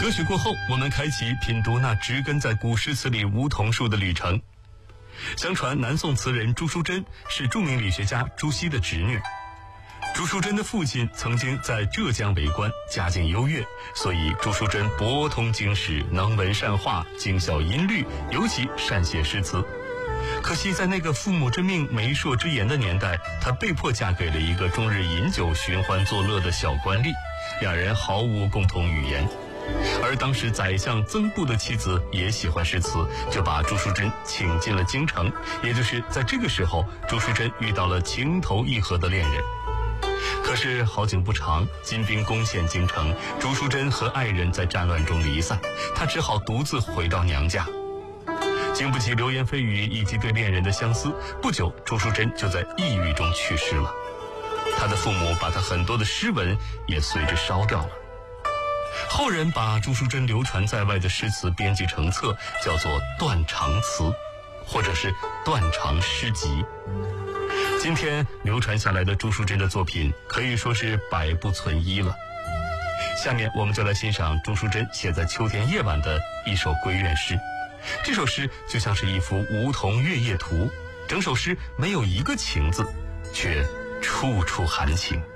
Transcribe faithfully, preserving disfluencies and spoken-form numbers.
歌曲过后，我们开启品读那植根在古诗词里梧桐树的旅程。相传南宋词人朱淑珍是著名理学家朱熹的侄女。朱淑珍的父亲曾经在浙江为官，家境优越，所以朱淑珍博通经史，能文善画，精晓音律，尤其善写诗词。可惜在那个父母之命媒妁之言的年代，她被迫嫁给了一个终日饮酒寻欢作乐的小官吏，两人毫无共同语言。而当时宰相曾布的妻子也喜欢诗词，就把朱淑珍请进了京城。也就是在这个时候，朱淑珍遇到了情投意合的恋人。可是好景不长，金兵攻陷京城，朱淑珍和爱人在战乱中离散，她只好独自回到娘家。经不起流言蜚语以及对恋人的相思，不久朱淑珍就在抑郁中去世了。她的父母把她很多的诗文也随之烧掉了。后人把朱淑珍流传在外的诗词编辑成册，叫做《断肠词》，或者是《断肠诗集》。今天流传下来的朱淑珍的作品可以说是百不存一了。下面我们就来欣赏朱淑珍写在秋天夜晚的一首闺怨诗。这首诗就像是一幅梧桐月夜图，整首诗没有一个情字，却处处含情。